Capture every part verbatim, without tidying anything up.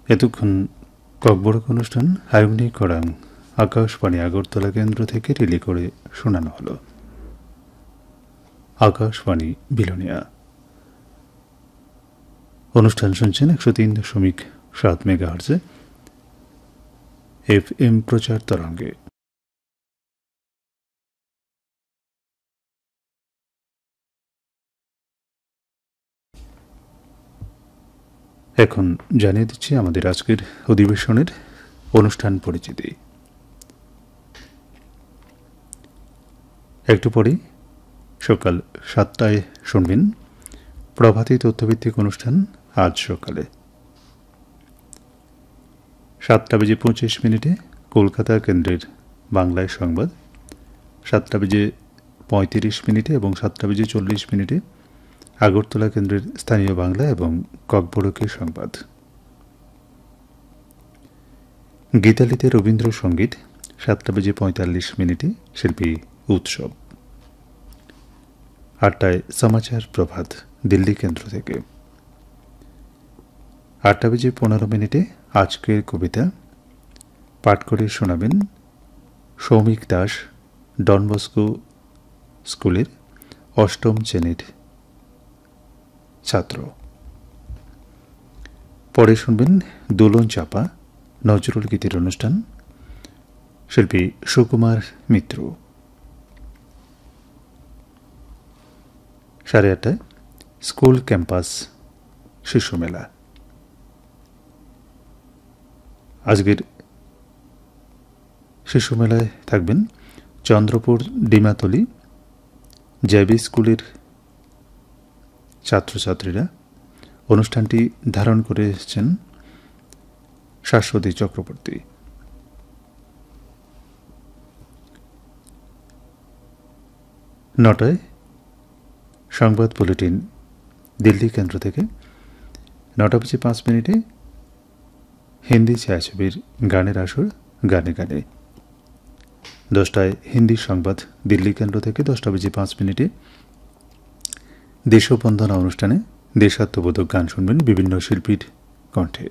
এতক্ষণ ককবরক অনুষ্ঠান হায়ুমনি করাং আকাশবাণী আগরতলা কেন্দ্র থেকে রিলি করে শোনানো হল। আকাশবাণী বিলোনিয়া অনুষ্ঠান শুনছেন একশো তিন দশমিক সাত মেগাহার্জে এফ এম প্রচার তরঙ্গে। এখন জানিয়ে দিচ্ছি আমাদের আজকের অধিবেশনের অনুষ্ঠান পরিচিতি। একটু পরেই সকাল সাতটায় শুনবেন প্রভাতী তথ্যভিত্তিক অনুষ্ঠান আজ সকালে। সাতটা বেজে পঁচিশ মিনিটে কলকাতা কেন্দ্রের বাংলায় সংবাদ, সাতটা বেজে পঁয়ত্রিশ মিনিটে এবং সাতটা বেজে চল্লিশ মিনিটে আগরতলা কেন্দ্রের স্থানীয় বাংলা এবং ককবরকের সংবাদ। গীতালিতে রবীন্দ্রসঙ্গীত সাতটা বেজে পঁয়তাল্লিশ মিনিটে শিল্পী উৎসব। আটটায় সমাচার প্রভাত দিল্লি কেন্দ্র থেকে। আটটা বেজে পনেরো মিনিটে আজকের কবিতা পাঠ করে শোনাবেন সৌমিক দাস, ডনবস্কো স্কুলের অষ্টম শ্রেণীর ছাত্র। পরে শুনবেন দোলন চাপা নজরুল গীতির অনুষ্ঠান, শিল্পী সুকুমার মিত্র। সাড়ে আটটায় স্কুল ক্যাম্পাস শিশু মেলা। আজকের শিশু মেলায় থাকবেন চন্দ্রপুর ডিমাতলি জেবি স্কুলের ছাত্রছাত্রীরা। অনুষ্ঠানটি ধারণ করে এসেছেন শাশ্বতী চক্রবর্তী। নটায় সংবাদ বুলেটিন দিল্লি কেন্দ্র থেকে। নটা বেজে পাঁচ মিনিটে হিন্দি ছায়াছবির গানের আসর গানে গানে। দশটায় হিন্দি সংবাদ দিল্লি কেন্দ্র থেকে। দশটা বেজে পাঁচ মিনিটে দেশবন্দনা অনুষ্ঠানে দেশাত্মবোধক গান শুনবেন বিভিন্ন শিল্পীর কণ্ঠে।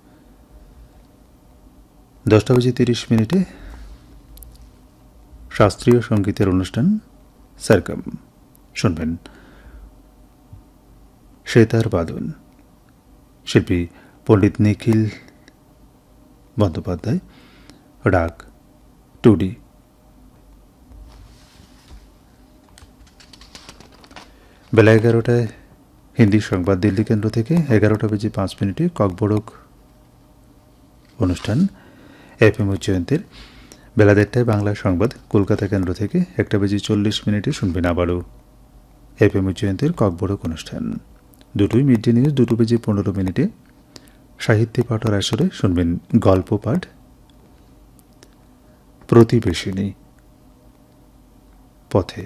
দশটা বেজে তিরিশ মিনিটে শাস্ত্রীয় সঙ্গীতের অনুষ্ঠান সারগম শুনবেন সেতার বাদন, শিল্পী পণ্ডিত নিখিল বন্দ্যোপাধ্যায়, রাগ টুডি। বেলা এগারোটায় হিন্দি সংবাদ দিল্লি কেন্দ্র থেকে। এগারোটা বেজে পাঁচ মিনিটে ককবরক অনুষ্ঠান এফ এম জয়ন্তীর। বেলা দেড়টায় বাংলা সংবাদ কলকাতা কেন্দ্র থেকে। একটা বেজে চল্লিশ মিনিটে শুনবেন আবারও এফ এম জয়ন্তীর ককবরক অনুষ্ঠান। দুটোই মিড ডে নিউজ। দুটো বেজে পনেরো মিনিটে সাহিত্য পাঠর আসরে শুনবেন গল্প পাঠ প্রতিবেশিনী পথে,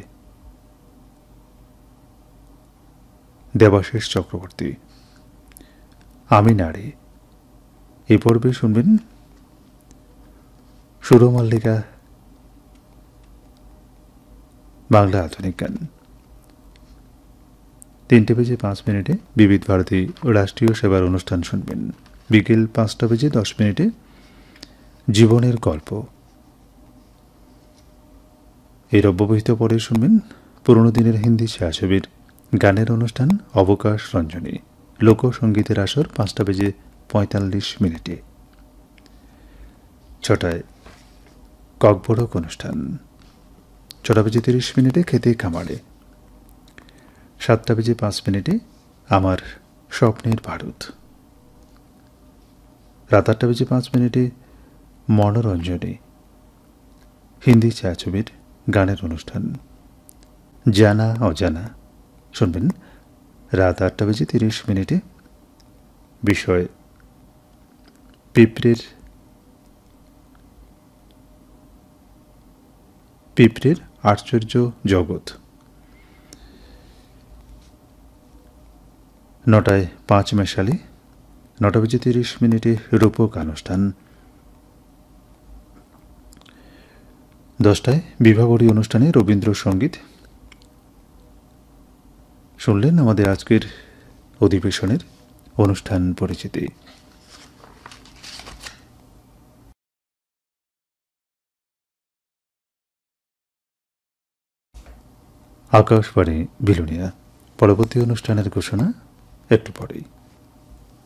দেবাশিস চক্রবর্তী। আমি নারী এই পর্বে শুনবেন সুরমল্লিকা বাংলা আধুনিক গান। তিনটে বেজে পাঁচ মিনিটে বিবিধ ভারতী রাষ্ট্রীয় সেবার অনুষ্ঠান শুনবেন। বিকেল পাঁচটা বেজে দশ মিনিটে জীবনের গল্প। এর অব্যবহিত পরে শুনবেন পুরনো দিনের হিন্দি ছায়াছবির গানের অনুষ্ঠান অবকাশ রঞ্জনী লোকসঙ্গীতের আসর পাঁচটা বেজে পঁয়তাল্লিশ মিনিটে। ছটায় ককবরক অনুষ্ঠান। ছটা বেজে তিরিশ মিনিটে খেতে খামারে। সাতটা বেজে পাঁচ মিনিটে আমার স্বপ্নের ভারত। রাত আটটা বেজে পাঁচ মিনিটে মনোরঞ্জনী হিন্দি ছায়াছবির গানের অনুষ্ঠান জানা অজানা শুনবেন রাত আটটা বেজে তিরিশ মিনিটে। বিষয় পিঁপড়ের পিঁপড়ের আশ্চর্য জগৎ। নটায় পাঁচ মেশালি। নটা বেজে তিরিশ মিনিটে রূপক অনুষ্ঠান। দশটায় বিভাবরী অনুষ্ঠানে রবীন্দ্রসঙ্গীত শুনলেন আমাদের আজকের অধিবেশনের অনুষ্ঠান পরিচিতি। আকাশবাণী বিলুনিয়া। পরবর্তী অনুষ্ঠানের ঘোষণা একটু পরেই।